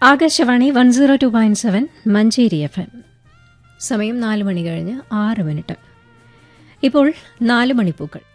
Akashvani 102.7 Manjeri FM. സമയം 4 മണി കഴിഞ്ഞ് 6 minute. ഇപ്പോൾ 4 മണിപ്പൂക്കൾ.